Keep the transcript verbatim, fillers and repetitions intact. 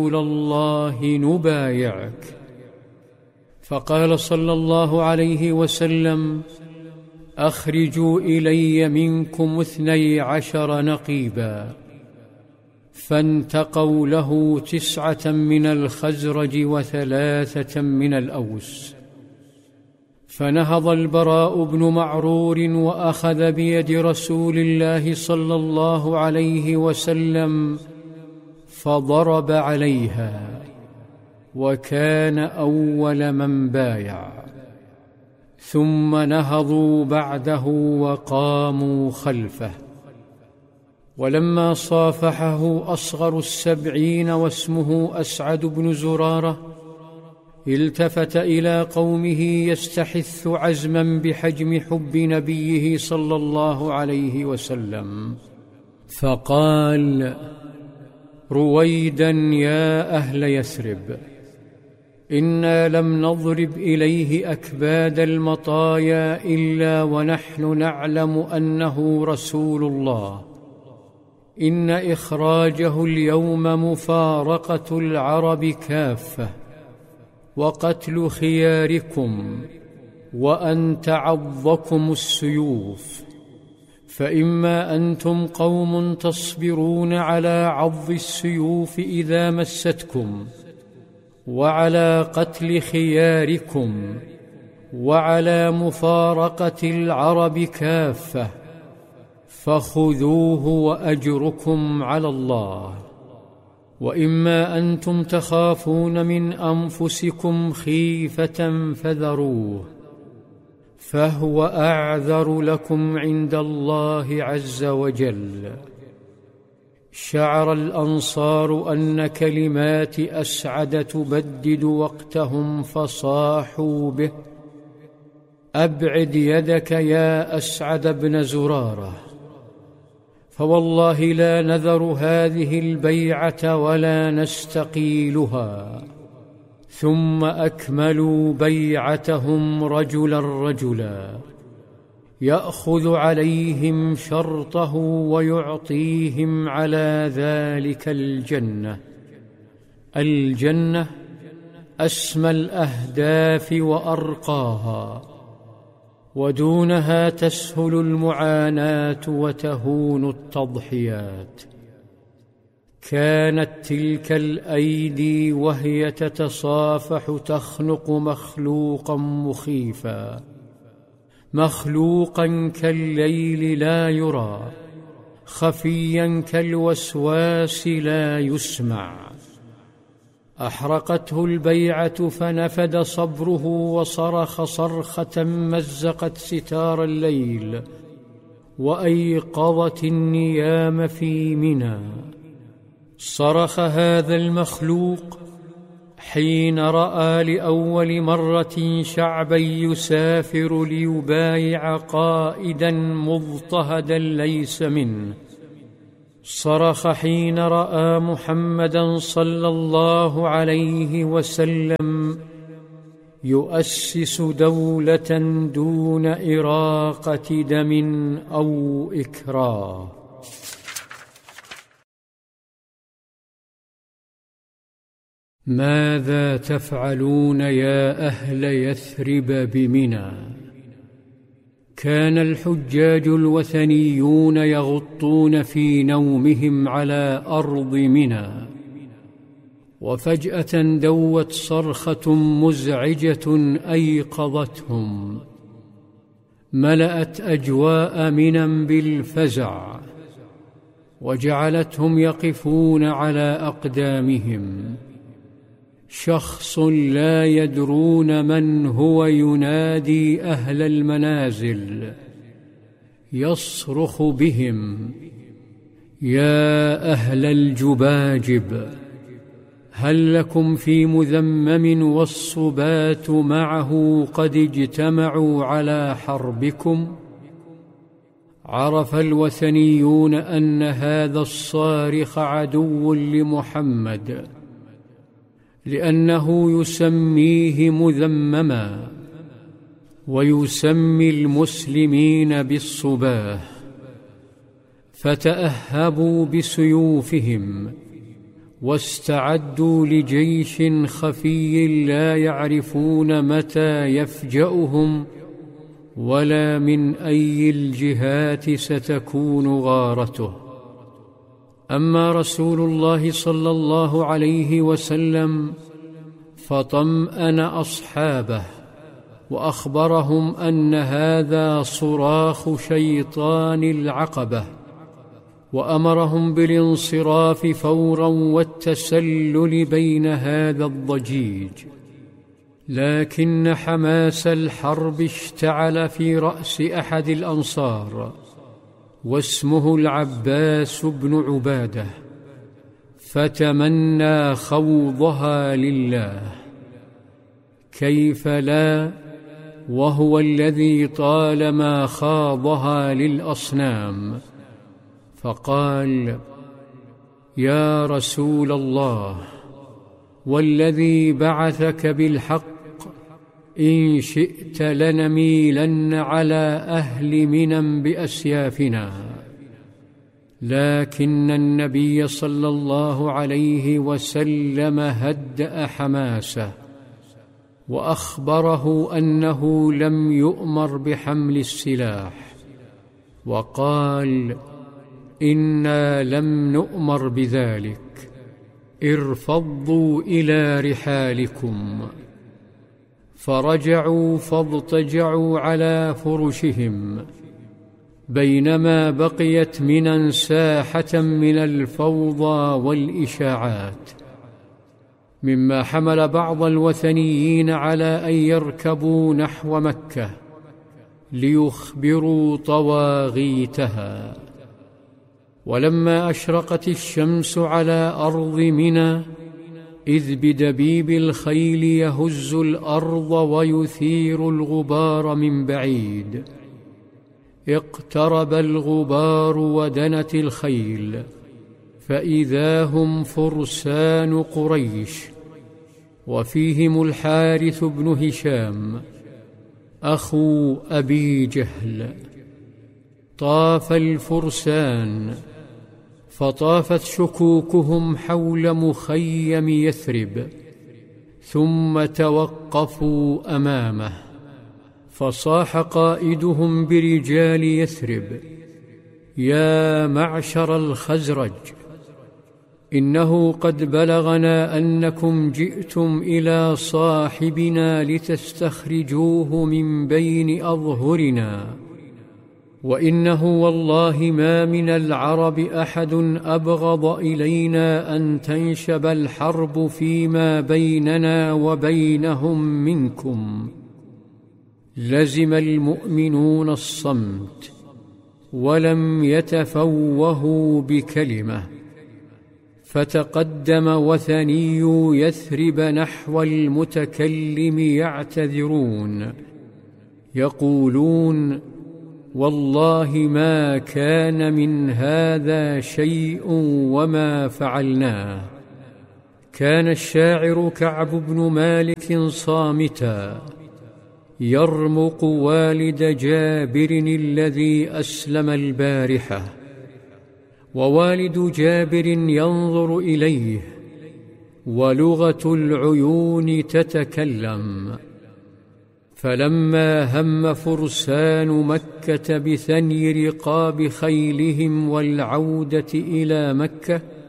رسول الله نبايعك. فقال صلى الله عليه وسلم: أخرجوا إلي منكم اثني عشر نقيبا. فانتقوا له تسعة من الخزرج وثلاثة من الأوس. فنهض البراء بن معرور وأخذ بيد رسول الله صلى الله عليه وسلم فضرب عليها، وكان أول من بايع. ثم نهضوا بعده وقاموا خلفه. ولما صافحه أصغر السبعين واسمه أسعد بن زرارة، التفت إلى قومه يستحث عزما بحجم حب نبيه صلى الله عليه وسلم، فقال: رويدا يا أهل يثرب، إنا لم نضرب إليه أكباد المطايا إلا ونحن نعلم أنه رسول الله. إن إخراجه اليوم مفارقة العرب كافة، وقتل خياركم، وأن تعضكم السيوف. فإما أنتم قوم تصبرون على عض السيوف إذا مستكم، وعلى قتل خياركم، وعلى مفارقة العرب كافة، فخذوه وأجركم على الله. وإما أنتم تخافون من أنفسكم خيفة فذروه، فهو أعذر لكم عند الله عز وجل. شعر الأنصار أن كلمات أسعد تبدد وقتهم، فصاحوا به: أبعد يدك يا أسعد بن زرارة، فوالله لا نذر هذه البيعة ولا نستقيلها. ثم أكملوا بيعتهم رجلا رجلا، يأخذ عليهم شرطه ويعطيهم على ذلك الجنة. الجنة أسمى الأهداف وأرقاها، ودونها تسهل المعاناة وتهون التضحيات. كانت تلك الأيدي وهي تتصافح تخنق مخلوقا مخيفا، مخلوقا كالليل لا يرى، خفيا كالوسواس لا يسمع. أحرقته البيعة فنفد صبره، وصرخ صرخة مزقت ستار الليل وأيقظت النيام في منى. صرخ هذا المخلوق حين رأى لأول مرة شعبا يسافر ليبايع قائدا مضطهدا ليس منه. صرخ حين رأى محمدا صلى الله عليه وسلم يؤسس دولة دون إراقة دم أو إكراه. ماذا تفعلون يا أهل يثرب بمنى؟ كان الحجاج الوثنيون يغطون في نومهم على أرض منى، وفجأة دوت صرخة مزعجة أيقظتهم، ملأت أجواء منى بالفزع، وجعلتهم يقفون على أقدامهم. شخص لا يدرون من هو ينادي أهل المنازل، يصرخ بهم: يا أهل الجباجب، هل لكم في مذمم والصبات معه قد اجتمعوا على حربكم؟ عرف الوثنيون أن هذا الصارخ عدو لمحمد، لأنه يسميه مذمما، ويسمي المسلمين بالصباه، فتأهبوا بسيوفهم واستعدوا لجيش خفي لا يعرفون متى يفجأهم ولا من أي الجهات ستكون غارته. أما رسول الله صلى الله عليه وسلم فطمأن أصحابه وأخبرهم أن هذا صراخ شيطان العقبة، وأمرهم بالانصراف فورا والتسلل بين هذا الضجيج. لكن حماس الحرب اشتعل في رأس أحد الأنصار واسمه العباس بن عبادة، فتمنى خوضها لله. كيف لا وهو الذي طالما خاضها للأصنام؟ فقال: يا رسول الله، والذي بعثك بالحق إن شئت لنميلن على أهل منى بأسيافنا. لكن النبي صلى الله عليه وسلم هدأ حماسه وأخبره أنه لم يؤمر بحمل السلاح، وقال: إنا لم نؤمر بذلك، ارفضوا إلى رحالكم. فرجعوا فاضطجعوا على فرشهم، بينما بقيت منى ساحة من الفوضى والإشاعات، مما حمل بعض الوثنيين على أن يركبوا نحو مكة ليخبروا طواغيتها. ولما أشرقت الشمس على أرض منى إذ بدبيب الخيل يهز الأرض ويثير الغبار من بعيد، اقترب الغبار ودنت الخيل، فإذا هم فرسان قريش، وفيهم الحارث بن هشام أخو أبي جهل. طاف الفرسان فطافت شكوكهم حول مخيم يثرب، ثم توقفوا أمامه، فصاح قائدهم برجال يثرب: يا معشر الخزرج، إنه قد بلغنا أنكم جئتم إلى صاحبنا لتستخرجوه من بين أظهرنا، وإنه والله ما من العرب أحد أبغض إلينا أن تنشب الحرب فيما بيننا وبينهم منكم. لزم المؤمنون الصمت ولم يتفوهوا بكلمة، فتقدم وثني يثرب نحو المتكلم يعتذرون يقولون: والله ما كان من هذا شيء وما فعلناه. كان الشاعر كعب بن مالك صامتا يرمق والد جابر الذي أسلم البارحة، ووالد جابر ينظر إليه ولغة العيون تتكلم. فلما هم فرسان مكة بثني رقاب خيلهم والعودة إلى مكة